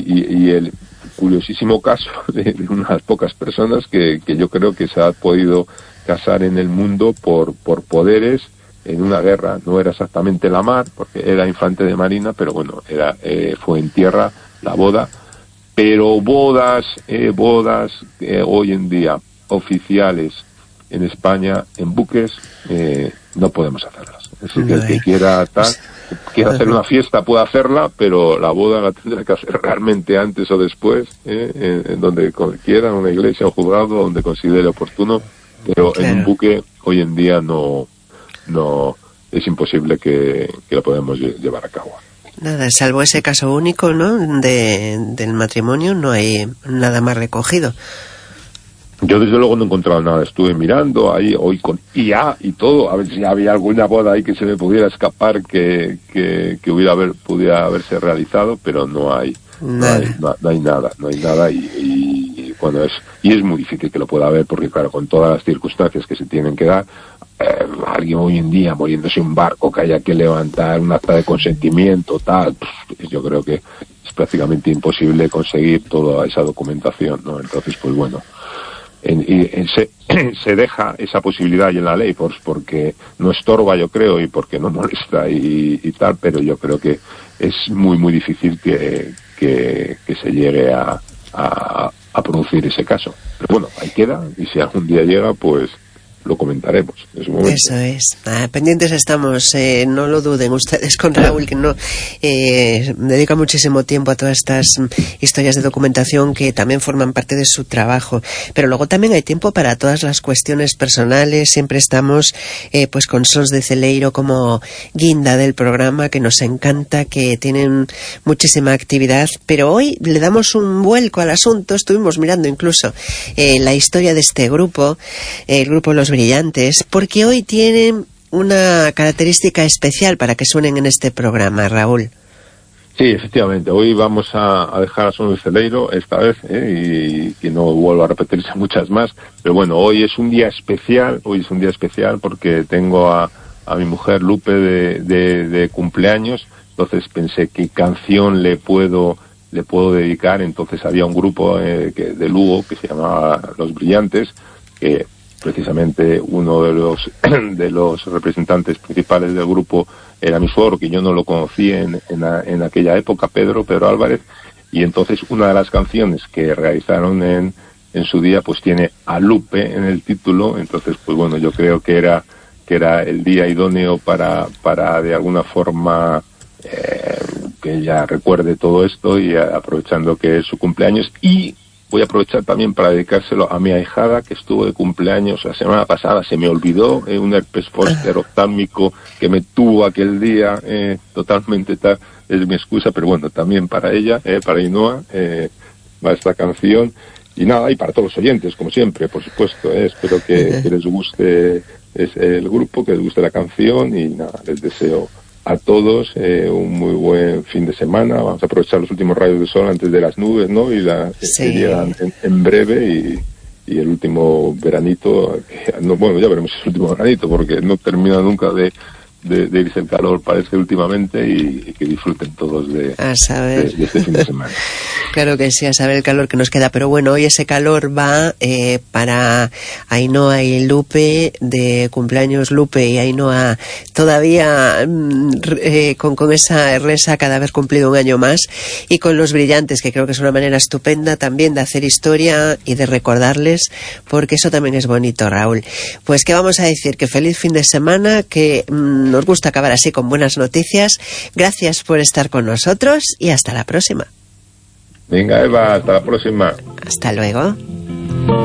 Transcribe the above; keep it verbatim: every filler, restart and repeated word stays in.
y, y el curiosísimo caso de, de unas pocas personas que, que yo creo que se ha podido casar en el mundo por, por poderes en una guerra. No era exactamente la mar, porque era infante de marina, pero bueno, era eh, fue en tierra la boda. Pero bodas, eh, bodas eh, hoy en día oficiales en España, en buques, eh, no podemos hacerlas. Es decir, que el que quiera tal, quiera hacer una fiesta puede hacerla, pero la boda la tendrá que hacer realmente antes o después, eh, en, en donde quiera, en una iglesia o juzgado, donde considere oportuno. Pero claro, en un buque hoy en día no, no es imposible que, que lo podamos llevar a cabo. Nada, salvo ese caso único, ¿no?, de, del matrimonio, no hay nada más recogido. Yo desde luego no he encontrado nada, estuve mirando ahí hoy con I A y todo, a ver si había alguna boda ahí que se me pudiera escapar que, que, que hubiera haber, pudiera haberse realizado, pero no hay, no hay, no, no hay nada, no hay nada y, y, y bueno, es, y es muy difícil que lo pueda haber porque claro, con todas las circunstancias que se tienen que dar, eh, alguien hoy en día muriéndose en un barco que haya que levantar un acta de consentimiento, tal, pues, yo creo que es prácticamente imposible conseguir toda esa documentación, ¿no? Entonces, pues bueno, En, y, en se, se deja esa posibilidad ahí en la ley pues porque no estorba, yo creo, y porque no molesta y, y tal, pero yo creo que es muy muy difícil que, que, que se llegue a, a, a producir ese caso. Pero bueno, ahí queda, y si algún día llega, pues lo comentaremos en su momento. Eso es. Ah, pendientes estamos, eh, no lo duden ustedes con Raúl, que no eh, dedica muchísimo tiempo a todas estas historias de documentación que también forman parte de su trabajo. Pero luego también hay tiempo para todas las cuestiones personales. Siempre estamos eh, pues con Sons de Celeiro como guinda del programa, que nos encanta, que tienen muchísima actividad. Pero hoy le damos un vuelco al asunto. Estuvimos mirando incluso eh, la historia de este grupo, eh, el grupo Los Brillantes, porque hoy tienen una característica especial para que suenen en este programa, Raúl. Sí, efectivamente, hoy vamos a, a dejar a Sons de Celeiro esta vez, ¿eh? y que no vuelva a repetirse muchas más, pero bueno, hoy es un día especial, hoy es un día especial porque tengo a, a mi mujer Lupe de, de, de cumpleaños, entonces pensé qué canción le puedo le puedo dedicar. Entonces había un grupo eh, que, de Lugo que se llamaba Los Brillantes, que precisamente uno de los de los representantes principales del grupo era mi suegro, que yo no lo conocí en, en, a, en aquella época, Pedro, Pedro Álvarez, y entonces una de las canciones que realizaron en, en su día pues tiene a Lupe en el título. Entonces pues bueno, yo creo que era que era el día idóneo para, para de alguna forma eh, que ella recuerde todo esto, y aprovechando que es su cumpleaños. Y voy a aprovechar también para dedicárselo a mi ahijada, que estuvo de cumpleaños la semana pasada. Se me olvidó, eh, un herpes zóster oftálmico que me tuvo aquel día, eh, totalmente tal, es mi excusa, pero bueno, también para ella, eh, para Ainhoa, eh, va esta canción. Y nada, y para todos los oyentes, como siempre, por supuesto, eh, espero que, que les guste es el grupo, que les guste la canción, y nada, les deseo a todos eh, un muy buen fin de semana. Vamos a aprovechar los últimos rayos de sol antes de las nubes, ¿no? Y la, sí. que llegan en, en breve, y, y el último veranito, que, no, bueno, ya veremos si es el último veranito, porque no termina nunca de, de, de irse el calor, parece, últimamente, y, y que disfruten todos de, de, de este fin de semana. Claro que sí, a saber el calor que nos queda. Pero bueno, hoy ese calor va eh, para Ainhoa y Lupe, de cumpleaños Lupe y Ainhoa todavía eh, con, con esa resaca de haber cumplido un año más, y con Los Brillantes, que creo que es una manera estupenda también de hacer historia y de recordarles, porque eso también es bonito, Raúl. Pues qué vamos a decir, que feliz fin de semana, que mmm, nos gusta acabar así con buenas noticias. Gracias por estar con nosotros y hasta la próxima. Venga, Eva, hasta la próxima. Hasta luego.